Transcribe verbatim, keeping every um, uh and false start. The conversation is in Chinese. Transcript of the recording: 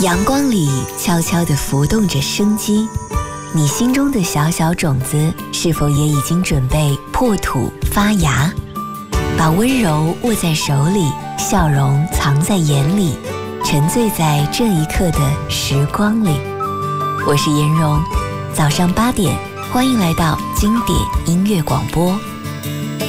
阳光里悄悄地浮动着生机，你心中的小小种子是否也已经准备破土发芽？把温柔握在手里，笑容藏在眼里，沉醉在这一刻的时光里。我是颜蓉，早上八点，欢迎来到经典音乐广播。